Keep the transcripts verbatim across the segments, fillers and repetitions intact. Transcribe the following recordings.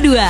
dua.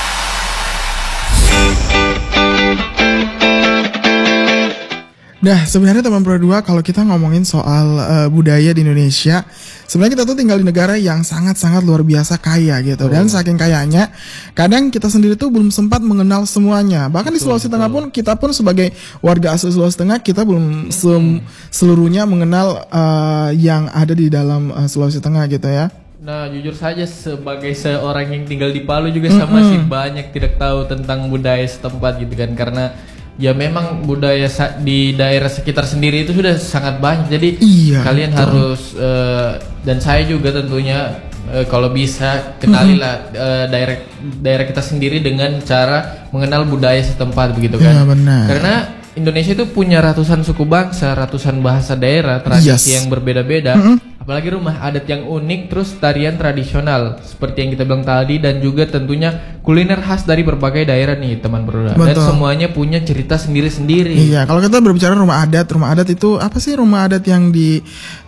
Nah, sebenarnya teman Pro dua, kalau kita ngomongin soal uh, budaya di Indonesia, sebenarnya kita tuh tinggal di negara yang sangat-sangat luar biasa kaya gitu. Oh. Dan saking kayanya, kadang kita sendiri tuh belum sempat mengenal semuanya. Bahkan betul, di Sulawesi betul. Tengah pun, kita pun sebagai warga asli Sulawesi Tengah, kita belum hmm. seluruhnya mengenal uh, yang ada di dalam uh, Sulawesi Tengah gitu ya. Nah, jujur saja sebagai seorang yang tinggal di Palu juga mm-hmm. saya masih banyak tidak tahu tentang budaya setempat gitu kan, karena ya memang budaya di daerah sekitar sendiri itu sudah sangat banyak. Jadi iya, kalian betul. harus uh, dan saya juga tentunya uh, kalau bisa kenalilah mm-hmm. uh, daerah daerah kita sendiri dengan cara mengenal budaya setempat begitu kan. Ya, benar. Karena Indonesia itu punya ratusan suku bangsa, ratusan bahasa daerah, tradisi yes. yang berbeda-beda. Mm-hmm. Apalagi rumah adat yang unik, terus tarian tradisional seperti yang kita bilang tadi, dan juga tentunya kuliner khas dari berbagai daerah nih teman berdua. Dan semuanya punya cerita sendiri-sendiri. Iya, kalau kita berbicara rumah adat, rumah adat itu apa sih rumah adat yang di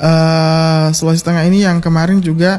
uh, Sulawesi Tengah ini yang kemarin juga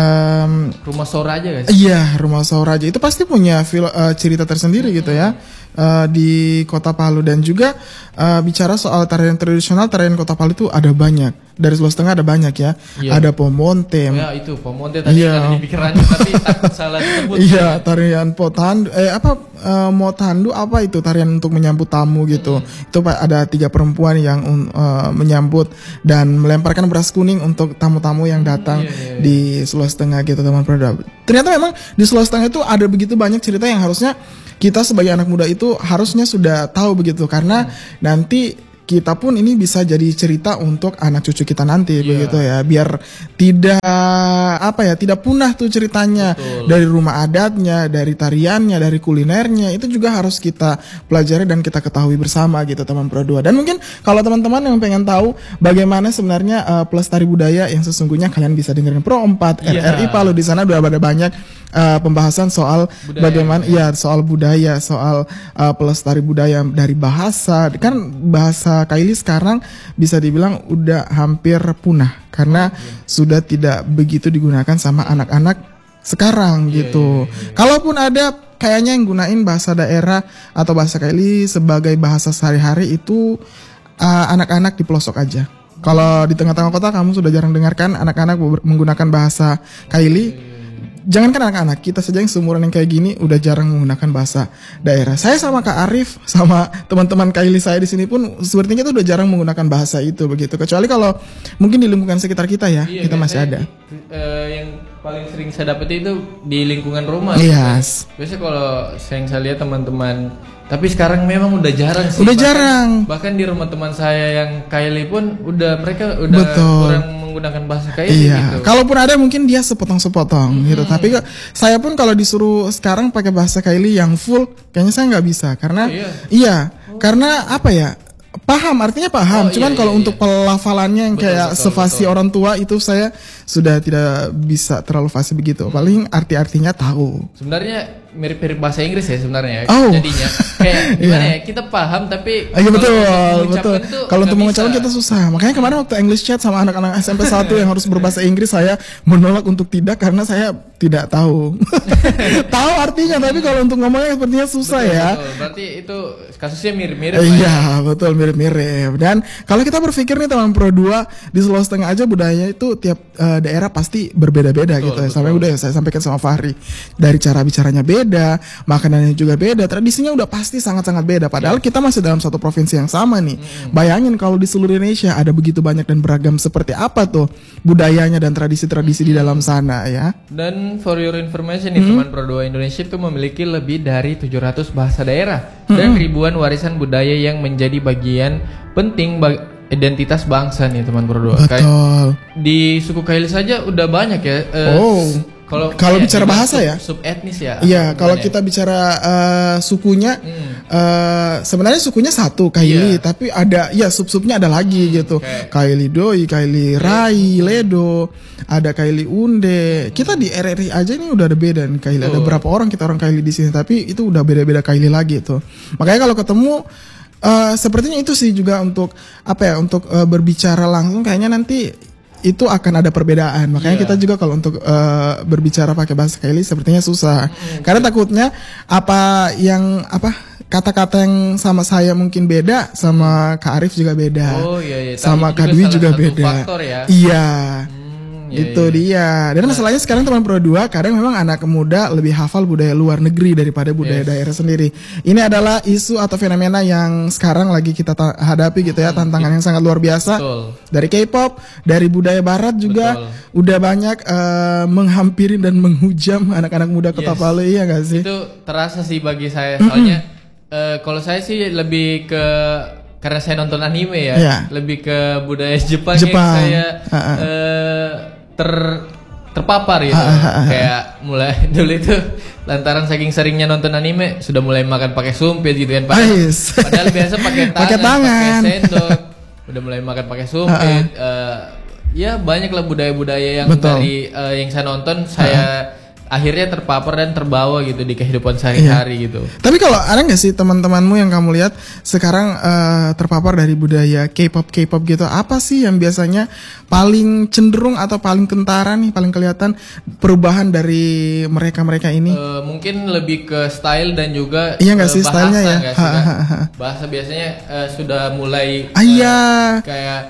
um, Rumah Soraja guys. Iya, Rumah Soraja itu pasti punya fil- uh, cerita tersendiri hmm. gitu ya. Uh, di Kota Palu, dan juga uh, bicara soal tarian tradisional, tarian Kota Palu itu ada banyak. Dari Sulawesi Tengah ada banyak ya. Iya. Ada Pomontem. Ya itu Pomontem tadi iya. ada di pikirannya tapi takut salah disebut. Iya, tarian Potandu eh apa uh, Motandu apa itu tarian untuk menyambut tamu gitu. Hmm. Itu ada tiga perempuan yang uh, menyambut dan melemparkan beras kuning untuk tamu-tamu yang datang hmm, iya, iya. di Sulawesi Tengah gitu teman Proda. Ternyata memang di Sulawesi Tengah itu ada begitu banyak cerita yang harusnya kita sebagai anak muda itu harusnya sudah tahu begitu, karena hmm. nanti kita pun ini bisa jadi cerita untuk anak cucu kita nanti yeah. begitu ya, biar tidak apa ya tidak punah tuh ceritanya. Betul. Dari rumah adatnya, dari tariannya, dari kulinernya, itu juga harus kita pelajari dan kita ketahui bersama gitu teman Pro dua. Dan mungkin kalau teman-teman yang pengen tahu bagaimana sebenarnya uh, pelestari budaya yang sesungguhnya, kalian bisa dengerin Pro empat yeah. R R I Palu. Di sana udah ada banyak uh, pembahasan soal budaya, bagaimana ya soal budaya, soal uh, pelestari budaya dari bahasa. Kan bahasa Kaili sekarang bisa dibilang udah hampir punah karena yeah. sudah tidak begitu digunakan sama anak-anak sekarang yeah, gitu. Yeah, yeah, yeah. Kalaupun ada kayaknya yang gunain bahasa daerah atau bahasa Kaili sebagai bahasa sehari-hari itu uh, anak-anak di pelosok aja. Kalau di tengah-tengah kota kamu sudah jarang dengarkan anak-anak menggunakan bahasa Kaili. Yeah. Jangankan anak-anak, kita saja yang seumuran yang kayak gini udah jarang menggunakan bahasa daerah. Saya sama Kak Arif, sama teman-teman Kaili saya di sini pun sepertinya kita udah jarang menggunakan bahasa itu begitu. Kecuali kalau mungkin di lingkungan sekitar kita ya, iya, kita masih ada. Uh, yang paling sering saya dapat itu di lingkungan rumah. Yes. Gitu. Biasanya kalau saya, saya lihat teman-teman, tapi sekarang memang udah jarang sih. Udah bahkan, jarang. Bahkan di rumah teman saya yang Kaili pun udah mereka udah Betul. kurang menggunakan bahasa Kaili iya. gitu. Kalaupun ada mungkin dia sepotong-sepotong hmm. gitu. Tapi saya pun kalau disuruh sekarang pakai bahasa Kaili yang full, kayaknya saya nggak bisa karena oh, iya, iya oh. karena apa ya? Paham, artinya paham. Oh, Cuman iya, kalau iya, untuk iya. pelafalannya yang betul, kayak betul, sefasi betul. Orang tua itu saya sudah tidak bisa terlalu fasih begitu. Paling arti-artinya tahu. Sebenarnya mirip-mirip bahasa Inggris ya sebenarnya. Oh. Jadinya kayak gimana ya? Kita paham tapi iya betul, betul. Kalau untuk mengucapkan kita susah. Makanya kemarin waktu English chat sama anak-anak S M P satu yang harus berbahasa Inggris, saya menolak untuk tidak karena saya tidak tahu. Tahu artinya tapi kalau untuk ngomongnya sepertinya susah betul, ya. Betul. Berarti itu kasusnya mirip-mirip. Iya, ya. Betul mirip-mirip. Dan kalau kita berpikir nih teman Pro dua, di Sulawesi Tengah aja budayanya itu tiap uh, daerah pasti berbeda-beda betul, gitu ya. Sampai udah saya sampaikan sama Fahri. Dari cara bicaranya beda, makanannya juga beda, tradisinya udah pasti sangat-sangat beda. Padahal yeah. kita masih dalam satu provinsi yang sama nih. Mm-hmm. Bayangin kalau di seluruh Indonesia ada begitu banyak dan beragam seperti apa tuh budayanya dan tradisi-tradisi mm-hmm. di dalam sana ya. Dan for your information nih mm-hmm. teman Pro dua, Indonesia itu memiliki lebih dari tujuh ratus bahasa daerah mm-hmm. dan ribuan warisan budaya yang menjadi bagian penting bag- identitas bangsa nih teman Pro dua. Betul. Kayak di suku Kaili saja udah banyak ya. Uh, oh. Kalau kalau ya, bicara bahasa sub, ya, sub etnis ya. Iya, kalau kita bicara uh, sukunya, hmm. uh, sebenarnya sukunya satu Kaili, yeah. tapi ada ya sub-subnya ada lagi hmm, gitu. Okay. Kaili Doi, Kaili Rai, Ledo, ada Kaili Unde. Hmm. Kita di R R I aja nih udah ada beda nih Kaili. Oh. Ada berapa orang kita orang Kaili di sini, tapi itu udah beda-beda Kaili lagi tuh. Makanya kalau ketemu Uh, sepertinya itu sih juga untuk apa ya untuk uh, berbicara langsung kayaknya nanti itu akan ada perbedaan. Makanya Iya. kita juga kalau untuk uh, berbicara pakai bahasa Kaili sepertinya susah. Hmm, Karena takutnya apa yang apa kata-kata yang sama saya mungkin beda, sama Kak Arif juga beda. Oh iya iya. Sama Tapi Kak itu Dwi salah juga satu beda. Faktor ya. Iya. Hmm, iya, Itu iya. dia. Dan masalahnya sekarang teman Pro dua kadang memang anak muda lebih hafal budaya luar negeri daripada budaya Yes. daerah sendiri. Ini adalah isu atau fenomena yang sekarang lagi kita ta- hadapi gitu ya, tantangan yang sangat luar biasa. Betul. Dari K-pop, dari budaya barat juga Betul. udah banyak eh, menghampiri dan menghujam anak-anak muda Kota Yes. Palu, iya gak sih? Itu terasa sih bagi saya. Soalnya eh, kalau saya sih lebih ke karena saya nonton anime ya, Iya. lebih ke budaya Jepang, Jepang. yang saya Ha-ha. eh, ter terpapar gitu. Ha-ha. Kayak mulai dulu itu lantaran saking seringnya nonton anime sudah mulai makan pakai sumpit gitu kan. Padahal, Ais. padahal biasa pakai tangan, Pakai tangan. pakai sendok. Udah mulai makan pakai sumpit. Eh, ya banyak lah budaya-budaya yang Betul. dari eh, yang saya nonton saya akhirnya terpapar dan terbawa gitu di kehidupan sehari-hari gitu. Tapi kalau ada nggak sih teman-temanmu yang kamu lihat sekarang eh, terpapar dari budaya K-pop K-pop gitu? Apa sih yang biasanya paling cenderung atau paling kentara nih, paling kelihatan perubahan dari mereka-mereka ini? Eh, mungkin lebih ke style dan juga Iya nggak eh, sih, bahasa stylenya ya? nggak sih, Ha, Kak? ha, ha. Bahasa biasanya eh, sudah mulai Ah, eh, iya. kayak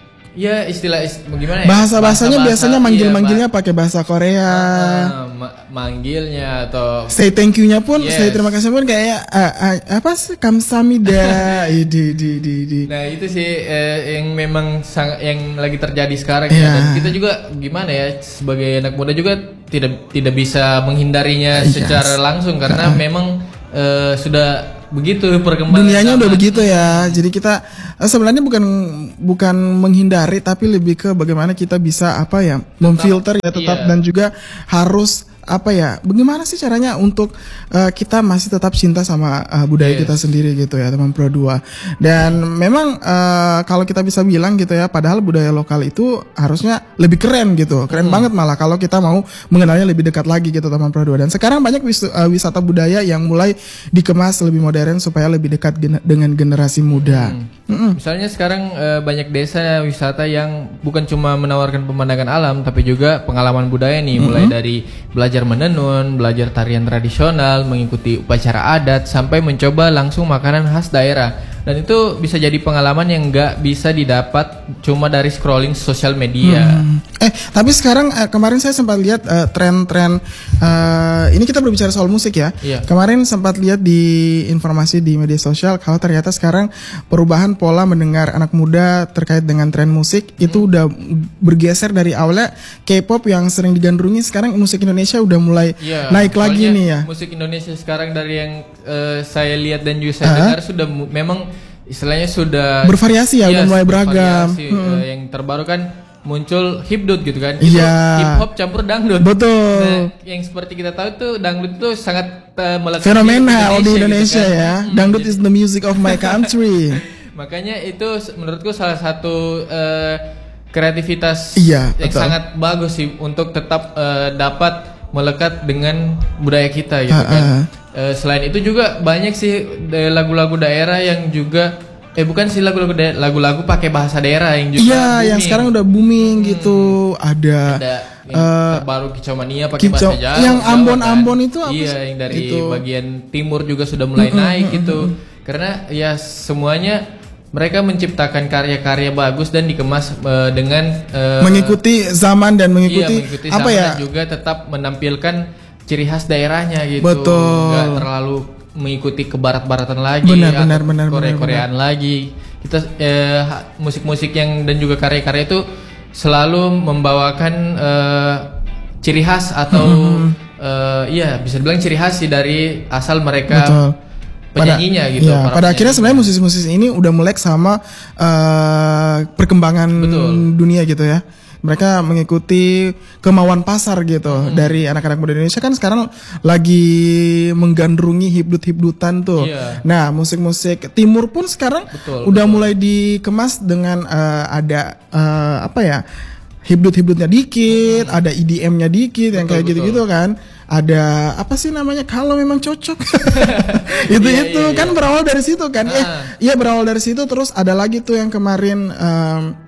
ya istilah ist- gimana ya? Bahasa-bahasanya Bahasa-bahasa, biasanya iya, manggil-manggilnya pakai bahasa Korea. Ah, ma- manggilnya atau Say thank you-nya pun, Yes. say terima kasih pun kayak ah, ah, apa sih kamsamida. Idi di di di. nah itu sih eh, yang memang sang, yang lagi terjadi sekarang Iya. ya. Dan kita juga gimana ya sebagai anak muda juga tidak tidak bisa menghindarinya Yes. secara langsung karena memang eh, sudah begitu perkembangan Dunianya udah zaman. begitu ya. Jadi kita eh, sebenarnya bukan bukan menghindari tapi lebih ke bagaimana kita bisa apa ya memfilter ya tetap iya. dan juga harus apa ya bagaimana sih caranya untuk eh, kita masih tetap cinta sama eh, budaya Yes. kita sendiri gitu ya teman Pro dua. Dan memang eh, kalau kita bisa bilang gitu ya padahal budaya lokal itu harusnya lebih keren gitu. Keren banget malah kalau kita mau mengenalnya lebih dekat lagi gitu teman Pro dua. Dan sekarang banyak wis- eh, wisata budaya yang mulai dikemas lebih modern supaya lebih dekat gen- dengan generasi muda. Mm-mm. Misalnya sekarang eh, banyak desa wisata yang bukan cuma menawarkan pemandangan alam tapi juga pengalaman budaya nih, mulai dari belajar menenun, belajar tarian tradisional, mengikuti upacara adat sampai mencoba langsung makanan khas daerah. Dan itu bisa jadi pengalaman yang nggak bisa didapat cuma dari scrolling sosial media. Hmm. Eh tapi sekarang eh, kemarin saya sempat lihat eh, tren-tren eh, ini kita berbicara soal musik ya. Iya. Kemarin sempat lihat di informasi di media sosial kalau ternyata sekarang perubahan pola mendengar anak muda terkait dengan tren musik itu udah bergeser dari awalnya K-pop yang sering digandrungi, sekarang musik Indonesia udah mulai Iya, naik lagi soalnya nih ya. Musik Indonesia sekarang dari yang eh, saya lihat dan juga saya Ah. dengar sudah mu- memang istilahnya sudah Bervariasi ya, Iya, udah mulai beragam. bervariasi. Hmm. Eh, yang terbaru kan muncul hipdut gitu kan. Iya. Hip hop campur dangdut. Betul. Nah, yang seperti kita tahu tuh dangdut itu sangat uh, melekat Fenomenal di gitu Indonesia kan. ya. Hmm, Dangdut jadi- is the music of my country. Makanya itu s- menurutku salah satu eh, kreativitas Iya, yang betul. sangat bagus sih untuk tetap eh, dapat melekat dengan budaya kita gitu Ah, kan. ah. Eh, selain itu juga banyak sih da- lagu-lagu daerah yang juga eh bukan sih lagu-lagu da- lagu-lagu pakai bahasa daerah yang juga Iya, yang booming. sekarang udah booming gitu. Ada, ada yang eh, terbaru Kicomania pakai Kicau- bahasa Jawa. yang Jawa Ambon-Ambon kan. itu apa Iya, sih? yang dari Itu. bagian timur juga sudah mulai naik gitu. Karena ya semuanya mereka menciptakan karya-karya bagus dan dikemas eh, dengan eh, mengikuti zaman dan iya, mengikuti, mengikuti apa zaman ya? dan juga tetap menampilkan ciri khas daerahnya gitu. Betul. Nggak terlalu mengikuti ke barat-baratan lagi Benar, atau benar, benar, Korea-Koreaan lagi. Kita eh, ha- musik-musik yang dan juga karya-karya itu selalu membawakan eh, ciri khas atau eh, iya bisa dibilang ciri khas sih dari asal mereka Betul. penyanyinya pada, gitu. iya, para pada akhirnya penyanyi. sebenarnya musisi-musisi ini udah melek sama eh, perkembangan Betul. dunia gitu ya. Mereka mengikuti kemauan pasar gitu Hmm. dari anak-anak muda Indonesia kan sekarang lagi menggandrungi hibdut-hibdutan tuh. Iya. Nah, musik-musik timur pun sekarang Betul, udah mulai dikemas dengan eh, ada eh, apa ya? Hibdut-hibdutnya dikit, ada E D M-nya dikit yang kayak Hmm. Betul, gitu-gitu kan. Ada apa sih namanya kalau memang cocok. itu Iya, itu iya, kan iya. berawal dari situ kan. Eh, Ah. iya berawal dari situ terus ada lagi tuh yang kemarin em,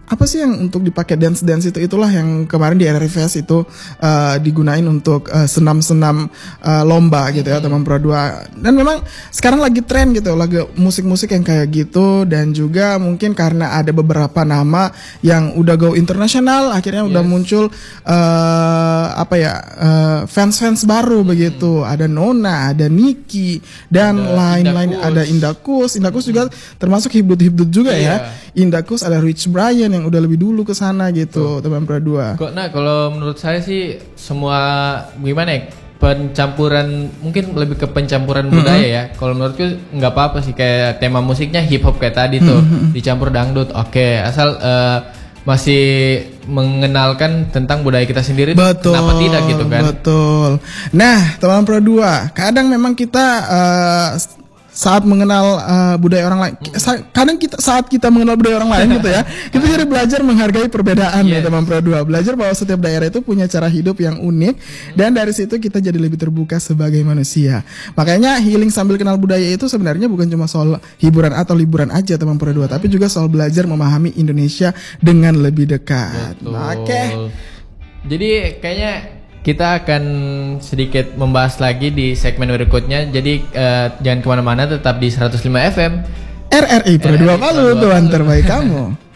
apa sih yang untuk dipakai dance dance itu, itulah yang kemarin di R R F S itu uh, digunain untuk uh, senam-senam uh, lomba gitu ya, teman Pro dua. Dan memang sekarang lagi tren gitu, lagi musik-musik yang kayak gitu, dan juga mungkin karena ada beberapa nama yang udah go internasional, akhirnya yes. udah muncul uh, apa ya uh, fans-fans baru hmm. begitu. Ada Nona, ada Niki, dan lain-lain, ada Indakus. Indakus juga termasuk hibdut-hibdut juga yeah. ya. Indakus, ada Rich Brian yang udah lebih dulu ke sana gitu, oh. teman Pro dua. Kok nah kalau menurut saya sih semua gimana ya? Pencampuran, mungkin lebih ke pencampuran mm-hmm. budaya ya. Kalau menurutku nggak apa-apa sih, kayak tema musiknya hip hop kayak tadi tuh mm-hmm. dicampur dangdut. Oke, okay. asal uh, masih mengenalkan tentang budaya kita sendiri. Betul, kenapa tidak gitu kan? Betul. Nah, teman Pro dua, kadang memang kita uh, saat mengenal uh, budaya orang lain, hmm. kadang kita saat kita mengenal budaya orang lain gitu ya, kita jadi belajar menghargai perbedaan yes. ya teman Pro dua, belajar bahwa setiap daerah itu punya cara hidup yang unik, hmm. dan dari situ kita jadi lebih terbuka sebagai manusia. Makanya healing sambil kenal budaya itu sebenarnya bukan cuma soal hiburan atau liburan aja teman Pro dua, hmm. tapi juga soal belajar memahami Indonesia dengan lebih dekat. Oke. Okay. Jadi kayaknya kita akan sedikit membahas lagi di segmen berikutnya. Jadi uh, jangan kemana-mana, tetap di seratus lima F M R R I Pro dua Palu, tuan terbaik kamu.